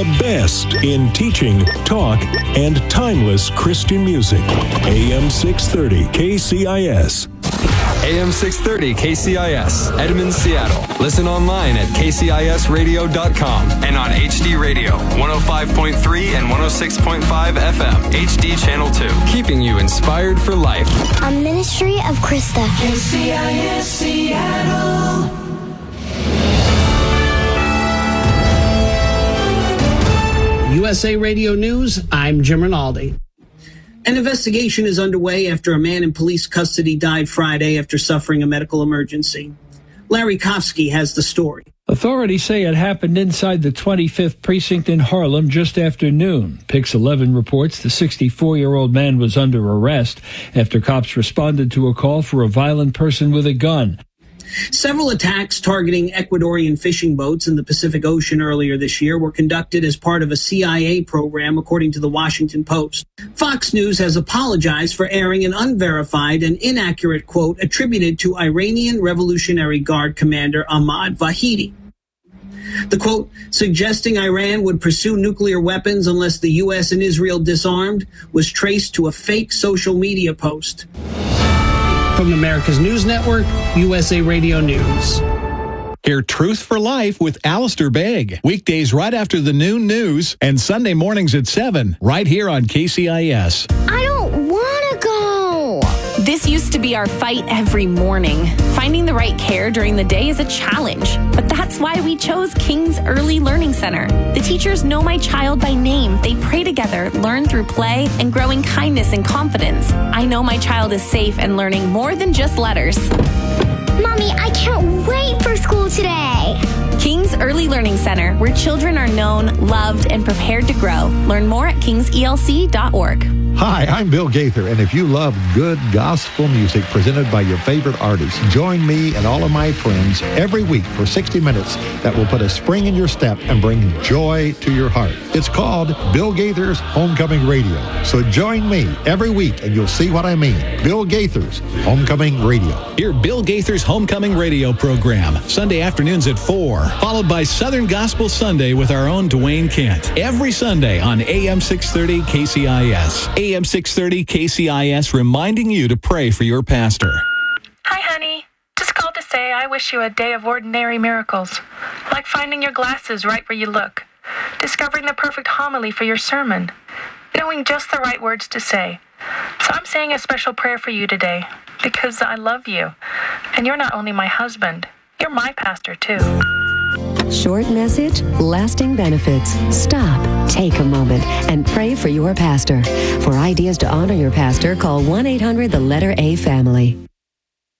The best in teaching, talk, and timeless Christian music. AM 630 KCIS. AM 630 KCIS, Edmonds, Seattle. Listen online at kcisradio.com and on HD Radio, 105.3 and 106.5 FM, HD Channel 2. Keeping you inspired for life. A ministry of Krista. KCIS Seattle. USA Radio News, I'm Jim Rinaldi. An investigation is underway after a man in police custody died Friday after suffering a medical emergency. Larry Kofsky has the story. Authorities say it happened inside the 25th precinct in Harlem just after noon. Pix 11 reports the 64-year-old man was under arrest after cops responded to a call for a violent person with a gun. Several attacks targeting Ecuadorian fishing boats in the Pacific Ocean earlier this year were conducted as part of a CIA program, according to the Washington Post. Fox News has apologized for airing an unverified and inaccurate quote attributed to Iranian Revolutionary Guard Commander Ahmad Vahidi. The quote, suggesting Iran would pursue nuclear weapons unless the U.S. and Israel disarmed, was traced to a fake social media post. From America's News Network, USA Radio News. Hear Truth for Life with Alistair Begg. Weekdays right after the noon news and Sunday mornings at 7, right here on KCIS. I don't want to go. This used to be our fight every morning. Finding the right care during the day is a challenge, but that's why we chose King's Early Learning Center. The teachers know my child by name. They pray together, learn through play, and grow in kindness and confidence. I know my child is safe and learning more than just letters. Mommy, I can't wait for school today. King's Early Learning Center, where children are known, loved, and prepared to grow. Learn more at kingselc.org. Hi, I'm Bill Gaither, and if you love good gospel music presented by your favorite artists, join me and all of my friends every week for 60 minutes that will put a spring in your step and bring joy to your heart. It's called Bill Gaither's Homecoming Radio. So join me every week and you'll see what I mean. Bill Gaither's Homecoming Radio. Hear Bill Gaither's Homecoming Radio program, Sunday afternoons at 4, followed by Southern Gospel Sunday with our own Dwayne Kent. Every Sunday on AM 630 KCIS. AM 630 KCIS reminding you to pray for your pastor. Hi, honey. Just called to say I wish you a day of ordinary miracles, like finding your glasses right where you look, discovering the perfect homily for your sermon, knowing just the right words to say. So I'm saying a special prayer for you today, because I love you, and you're not only my husband, you're my pastor too. Short message, lasting benefits. Stop, take a moment, and pray for your pastor. For ideas to honor your pastor, call 1-800-the-letter-A family.